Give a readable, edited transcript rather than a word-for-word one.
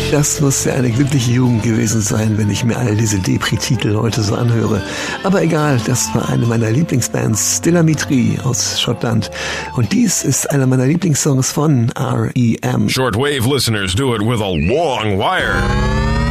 Das muss ja eine glückliche Jugend gewesen sein, wenn ich mir all diese Depri-Titel heute so anhöre. Aber egal, das war eine meiner Lieblingsbands, Stella Mitri aus Schottland. Und dies ist einer meiner Lieblingssongs von R.E.M. Shortwave listeners do it with a long wire.